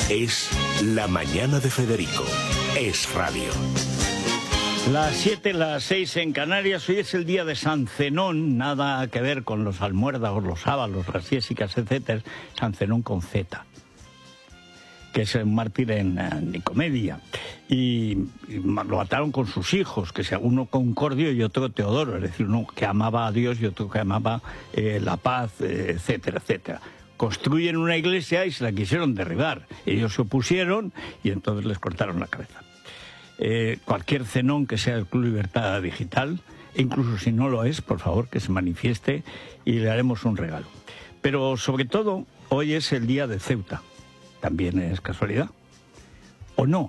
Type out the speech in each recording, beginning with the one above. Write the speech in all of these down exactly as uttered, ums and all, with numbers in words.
Es La Mañana de Federico. Es radio. Las siete, las seis en Canarias. Hoy es el día de San Zenón, nada que ver con los almuérdagos, los sábalos, las siésicas, etcétera. San Zenón con Z, que es un mártir en, en Nicomedia. Y, y lo mataron con sus hijos, que sea uno Concordio y otro Teodoro, es decir, uno que amaba a Dios y otro que amaba eh, la paz, eh, etcétera, etcétera. Construyen una iglesia y se la quisieron derribar. Ellos se opusieron y entonces les cortaron la cabeza. Eh, cualquier Zenón que sea el Club Libertad Digital, incluso si no lo es, por favor, que se manifieste y le haremos un regalo. Pero sobre todo, hoy es el día de Ceuta. ¿También es casualidad? ¿O no?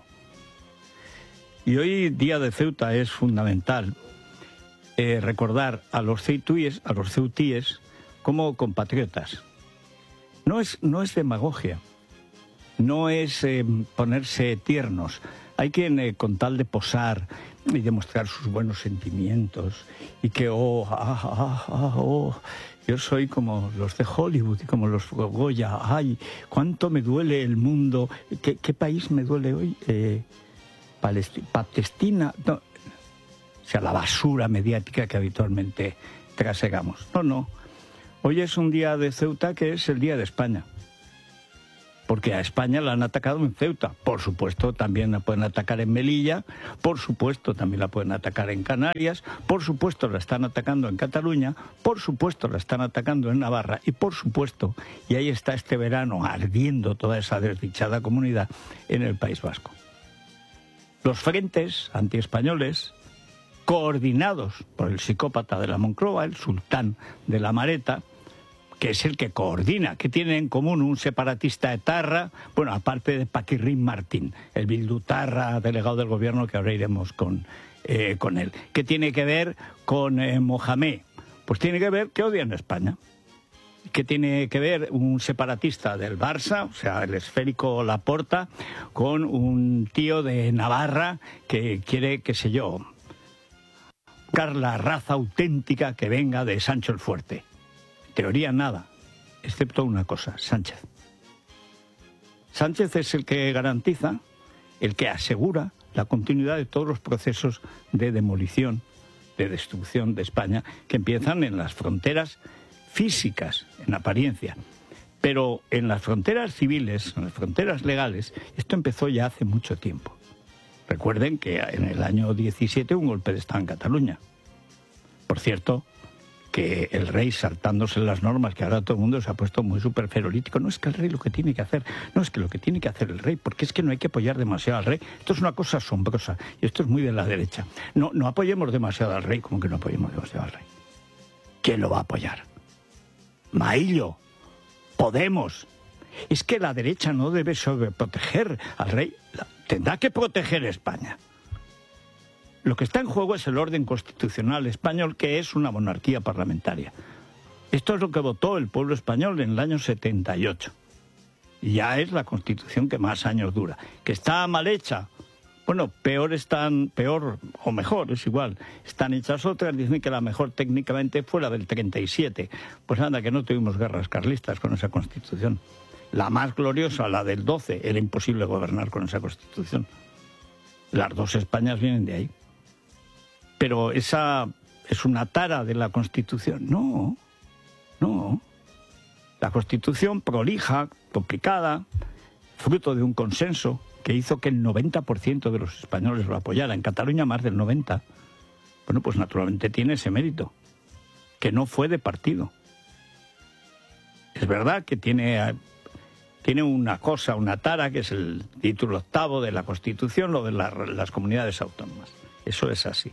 Y hoy, día de Ceuta, es fundamental eh, recordar a los ceutíes, a los ceutíes como compatriotas. No es, no es demagogia, no es eh, ponerse tiernos. Hay quien, eh, con tal de posar y demostrar sus buenos sentimientos, y que, oh, ah, ah, ah, oh, yo soy como los de Hollywood y como los Goya, ay, cuánto me duele el mundo, ¿qué, qué país me duele hoy? Eh, Palestina, Palestina, no, o sea, la basura mediática que habitualmente trasegamos. No, no. Hoy es un día de Ceuta que es el día de España. Porque a España la han atacado en Ceuta. Por supuesto, también la pueden atacar en Melilla. Por supuesto, también la pueden atacar en Canarias. Por supuesto, la están atacando en Cataluña. Por supuesto, la están atacando en Navarra. Y por supuesto, y ahí está este verano ardiendo toda esa desdichada comunidad, en el País Vasco. Los frentes antiespañoles, coordinados por el psicópata de la Moncloa, el sultán de la Mareta, que es el que coordina, que tiene en común un separatista etarra, bueno, aparte de Paquirrín Martín, el bildutarra delegado del gobierno, que ahora iremos con, eh, con él. ¿Qué tiene que ver con eh, Mohamed? Pues tiene que ver que odian a España. ¿Qué tiene que ver un separatista del Barça, o sea, el esférico Laporta, con un tío de Navarra que quiere, qué sé yo, buscar la raza auténtica que venga de Sancho el Fuerte? Teoría nada, excepto una cosa: Sánchez. Sánchez es el que garantiza, el que asegura la continuidad de todos los procesos de demolición, de destrucción de España, que empiezan en las fronteras físicas, en apariencia. Pero en las fronteras civiles, en las fronteras legales, esto empezó ya hace mucho tiempo. Recuerden que en el año diecisiete un golpe de Estado en Cataluña. Por cierto, que el rey, saltándose las normas, que ahora todo el mundo se ha puesto muy superferolítico. No es que el rey lo que tiene que hacer, no es que lo que tiene que hacer el rey, porque es que no hay que apoyar demasiado al rey. Esto es una cosa asombrosa, y esto es muy de la derecha. No, no apoyemos demasiado al rey, como que no apoyemos demasiado al rey. ¿Quién lo va a apoyar? Maillo, Podemos. Es que la derecha no debe sobreproteger al rey, tendrá que proteger a España. Lo que está en juego es el orden constitucional español, que es una monarquía parlamentaria. Esto es lo que votó el pueblo español en el año setenta y ocho. Y ya es la constitución que más años dura. ¿Que está mal hecha? Bueno, peor están, peor o mejor, es igual. Están hechas otras, dicen que la mejor técnicamente fue la del treinta y siete. Pues anda, que no tuvimos guerras carlistas con esa constitución. La más gloriosa, la del doce, era imposible gobernar con esa constitución. Las dos Españas vienen de ahí. Pero esa es una tara de la Constitución. No, no. La Constitución prolija, complicada, fruto de un consenso que hizo que el noventa por ciento de los españoles lo apoyara. En Cataluña más del noventa por ciento. Bueno, pues naturalmente tiene ese mérito, que no fue de partido. Es verdad que tiene, tiene una cosa, una tara, que es el título octavo de la Constitución, lo de la, las comunidades autónomas. Eso es así.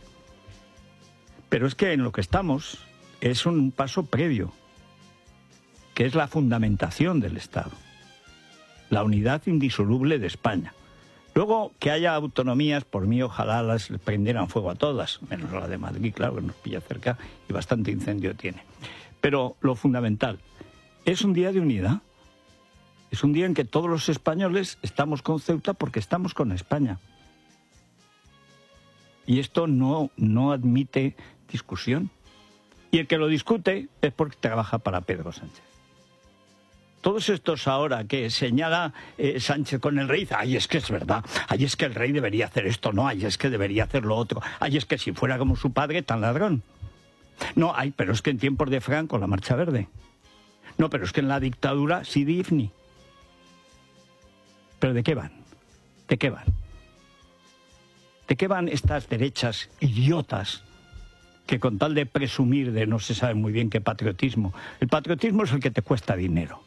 Pero es que en lo que estamos es un paso previo, que es la fundamentación del Estado, la unidad indisoluble de España. Luego, que haya autonomías, por mí ojalá las prendieran fuego a todas, menos la de Madrid, claro, que nos pilla cerca y bastante incendio tiene. Pero lo fundamental, es un día de unidad, es un día en que todos los españoles estamos con Ceuta porque estamos con España. Y esto no, no admite discusión. Y el que lo discute es porque trabaja para Pedro Sánchez. todos estos ahora que señala eh, Sánchez con el rey, dice, ay, es que es verdad, ay, es que el rey debería hacer esto, no, ay, es que debería hacer lo otro, ay, es que si fuera como su padre, tan ladrón. No, ay, pero es que en tiempos de Franco, la Marcha Verde. No, pero es que en la dictadura, Sidi Ifni. ¿Pero de qué van? ¿De qué van? ¿De qué van estas derechas idiotas que con tal de presumir de no se sabe muy bien qué patriotismo? El patriotismo es el que te cuesta dinero.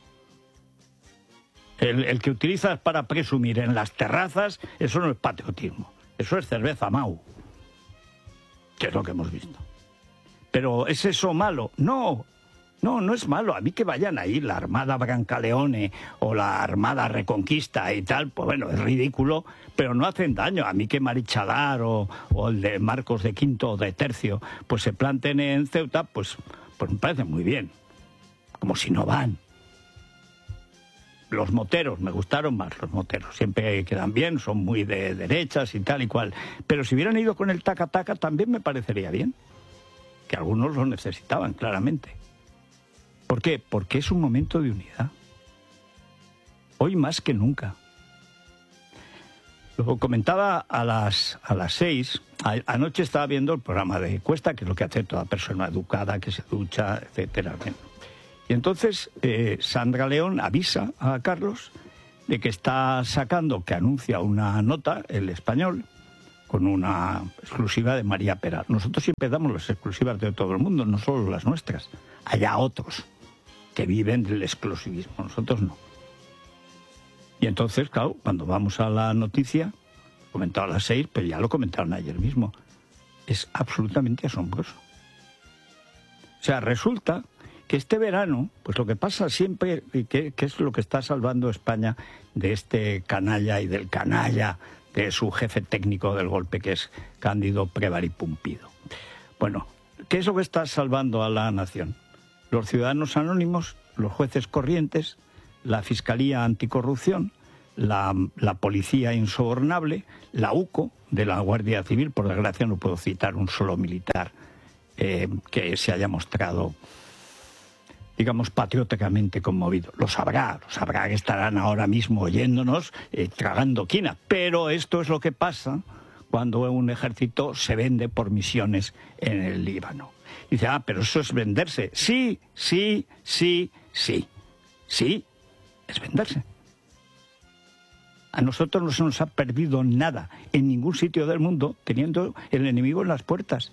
El, el que utilizas para presumir en las terrazas, eso no es patriotismo. Eso es cerveza Mau, que es lo que hemos visto. ¿Pero es eso malo? No. No, no es malo. A mí que vayan ahí la Armada Brancaleone o la Armada Reconquista y tal, pues bueno, es ridículo, pero no hacen daño. A mí que Marichalar o, o el de Marcos de Quinto o de Tercio, pues se planten en Ceuta, pues, pues me parece muy bien. Como si no van. Los moteros, me gustaron más los moteros. Siempre quedan bien, son muy de derechas y tal y cual. Pero si hubieran ido con el taca-taca también me parecería bien. Que algunos lo necesitaban, claramente. ¿Por qué? Porque es un momento de unidad. Hoy más que nunca. Lo comentaba a las, a las seis. A, anoche estaba viendo el programa de Cuesta, que es lo que hace toda persona educada, que se ducha, etcétera. Y entonces eh, Sandra León avisa a Carlos de que está sacando, que anuncia una nota, El Español, con una exclusiva de María Pera. Nosotros siempre damos las exclusivas de todo el mundo, no solo las nuestras. Allá otros que viven del exclusivismo, nosotros no. Y entonces, claro, cuando vamos a la noticia, comentaba a las seis, pero ya lo comentaron ayer mismo, es absolutamente asombroso. O sea, resulta que este verano, pues lo que pasa siempre, y que, que es lo que está salvando a España de este canalla y del canalla de su jefe técnico del golpe, que es Cándido Prévary Pumpido. Bueno, ¿qué es lo que está salvando a la nación? Los ciudadanos anónimos, los jueces corrientes, la Fiscalía Anticorrupción, la, la Policía Insobornable, la U C O de la Guardia Civil. Por desgracia no puedo citar un solo militar eh, que se haya mostrado, digamos, patrióticamente conmovido. Lo sabrá, lo sabrá que estarán ahora mismo oyéndonos, eh, tragando quina. Pero esto es lo que pasa cuando un ejército se vende por misiones en el Líbano. Y dice, ah, pero eso es venderse. Sí, sí, sí, sí. Sí, es venderse. A nosotros no se nos ha perdido nada en ningún sitio del mundo teniendo el enemigo en las puertas.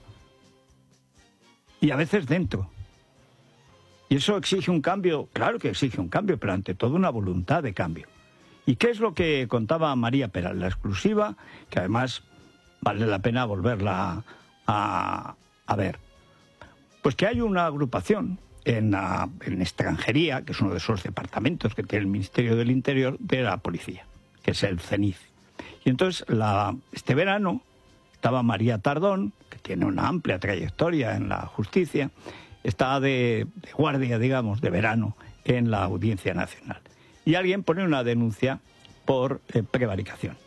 Y a veces dentro. ¿Y eso exige un cambio? Claro que exige un cambio, pero ante todo una voluntad de cambio. ¿Y qué es lo que contaba María Pera, la exclusiva, que además vale la pena volverla a, a ver? Pues que hay una agrupación en, la, en extranjería, que es uno de esos departamentos que tiene el Ministerio del Interior, de la policía, que es el CENIF. Y entonces, la, este verano, estaba María Tardón, que tiene una amplia trayectoria en la justicia, estaba de, de guardia, digamos, de verano, en la Audiencia Nacional. Y alguien pone una denuncia por eh, prevaricación.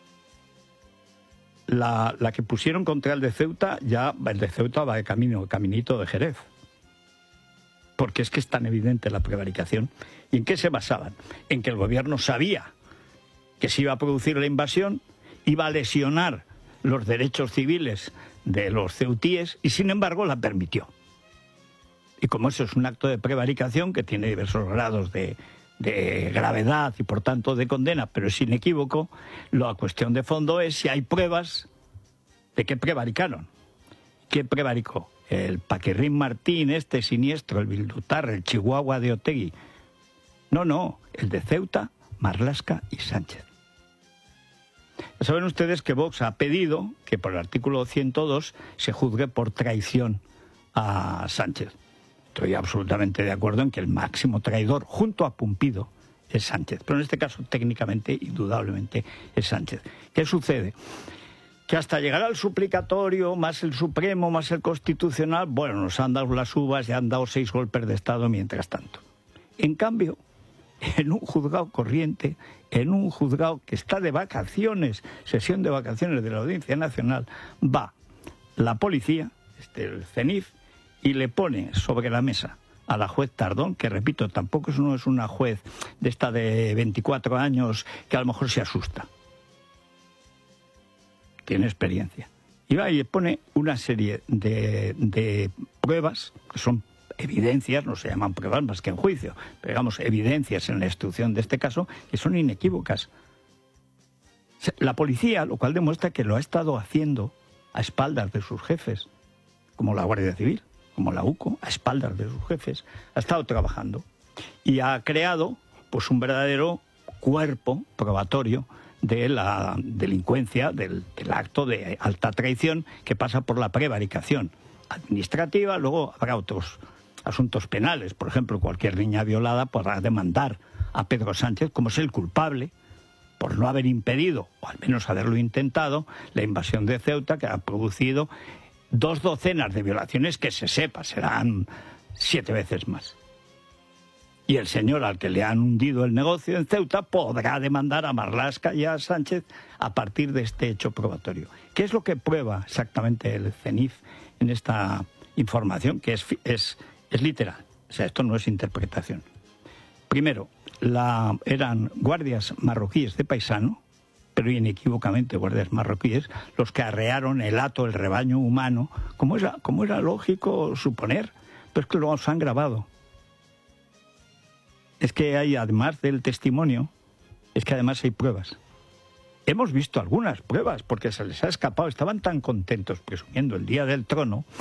La, la que pusieron contra el de Ceuta, ya el de Ceuta va de camino, caminito de Jerez. Porque es que es tan evidente la prevaricación. ¿Y en qué se basaban? En que el gobierno sabía que se iba a producir la invasión, iba a lesionar los derechos civiles de los ceutíes y sin embargo la permitió. Y como eso es un acto de prevaricación que tiene diversos grados de, de gravedad y por tanto de condena, pero es inequívoco, la cuestión de fondo es si hay pruebas de que prevaricaron. ¿Qué prevaricó? El Paquirrín Martín, este siniestro, el Bildutar, el Chihuahua de Otegui. No, no, el de Ceuta, Marlaska y Sánchez. Ya saben ustedes que Vox ha pedido que por el artículo ciento dos se juzgue por traición a Sánchez. Estoy absolutamente de acuerdo en que el máximo traidor, junto a Pumpido, es Sánchez. Pero en este caso, técnicamente, indudablemente, es Sánchez. ¿Qué sucede? Que hasta llegar al suplicatorio, más el Supremo, más el Constitucional, bueno, nos han dado las uvas y han dado seis golpes de Estado mientras tanto. En cambio, en un juzgado corriente, en un juzgado que está de vacaciones, sesión de vacaciones de la Audiencia Nacional, va la policía, este, el CENIF, y le pone sobre la mesa a la juez Tardón, que repito, tampoco es, no es una juez de esta de veinticuatro años que a lo mejor se asusta. Tiene experiencia. Y va y pone una serie de, de pruebas, que son evidencias, no se llaman pruebas más que en juicio, pero digamos evidencias en la instrucción de este caso, que son inequívocas. La policía, lo cual demuestra que lo ha estado haciendo a espaldas de sus jefes, como la Guardia Civil, como la U C O, a espaldas de sus jefes, ha estado trabajando y ha creado pues un verdadero cuerpo probatorio de la delincuencia, del, del acto de alta traición que pasa por la prevaricación administrativa. Luego habrá otros asuntos penales, por ejemplo, cualquier niña violada podrá demandar a Pedro Sánchez como es el culpable por no haber impedido, o al menos haberlo intentado, la invasión de Ceuta, que ha producido dos docenas de violaciones que se sepa, serán siete veces más. Y el señor al que le han hundido el negocio en Ceuta podrá demandar a Marlaska y a Sánchez a partir de este hecho probatorio. ¿Qué es lo que prueba exactamente el CENIF en esta información? Que es, es, es literal, o sea, esto no es interpretación. Primero, la, eran guardias marroquíes de paisano, pero inequívocamente guardias marroquíes, los que arrearon el hato, el rebaño humano, como era, como era lógico suponer, pero es que lo han grabado. Es que hay, además del testimonio, es que además hay pruebas. Hemos visto algunas pruebas, porque se les ha escapado, estaban tan contentos presumiendo el día del trono,